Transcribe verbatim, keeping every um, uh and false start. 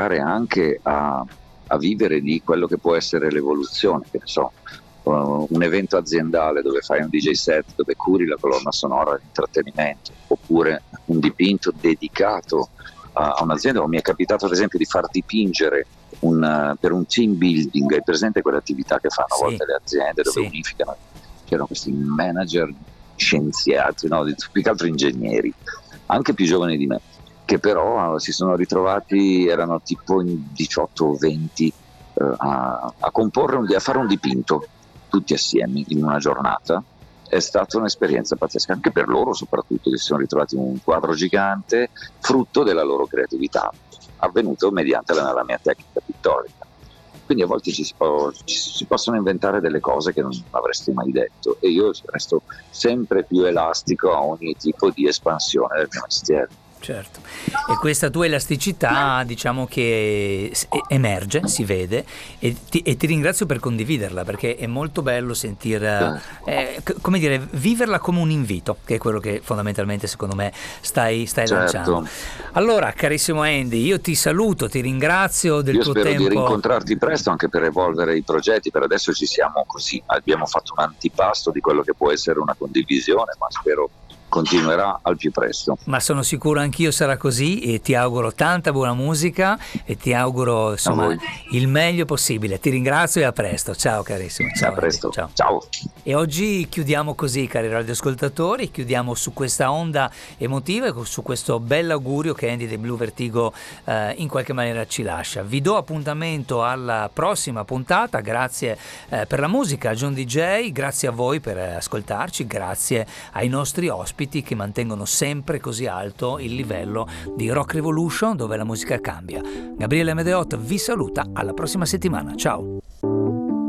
imparare anche a, a vivere di quello che può essere l'evoluzione, che ne so, uh, un evento aziendale dove fai un D J set, dove curi la colonna sonora di intrattenimento, oppure un dipinto dedicato a, a un'azienda. O mi è capitato ad esempio di far dipingere un, uh, per un team building. Hai presente quelle attività che fanno a Sì. volte le aziende dove Sì. unificano? C'erano questi manager scienziati, no? Più che altro ingegneri, anche più giovani di me, che però si sono ritrovati, erano tipo in diciotto o venti, eh, a, a comporre, un, a fare un dipinto tutti assieme in una giornata. È stata un'esperienza pazzesca, anche per loro soprattutto, che si sono ritrovati un quadro gigante, frutto della loro creatività, avvenuto mediante la, la mia tecnica pittorica. Quindi a volte ci si, può, ci si possono inventare delle cose che non avresti mai detto, e io resto sempre più elastico a ogni tipo di espansione del mio mestiere. Certo, e questa tua elasticità diciamo che emerge, si vede, e ti, e ti ringrazio per condividerla, perché è molto bello sentire, eh, come dire, viverla come un invito, che è quello che fondamentalmente secondo me stai, stai certo. lanciando. Allora, carissimo Andy, io ti saluto, ti ringrazio del io tuo spero tempo. Di rincontrarti presto, anche per evolvere i progetti. Per adesso ci siamo così, abbiamo fatto un antipasto di quello che può essere una condivisione, ma spero continuerà al più presto. Ma sono sicuro anch'io sarà così, e ti auguro tanta buona musica e ti auguro insomma il meglio possibile. Ti ringrazio e a presto. Ciao carissimo. Ciao, a presto. Ciao. Ciao. E oggi chiudiamo così, cari radioascoltatori, chiudiamo su questa onda emotiva e su questo bell'augurio che Andy dei Blue Vertigo eh, in qualche maniera ci lascia. Vi do appuntamento alla prossima puntata. Grazie eh, per la musica a John D J, grazie a voi per ascoltarci, grazie ai nostri ospiti che mantengono sempre così alto il livello di Rock Revolution, dove la musica cambia. Gabriele Medeot vi saluta, alla prossima settimana, ciao!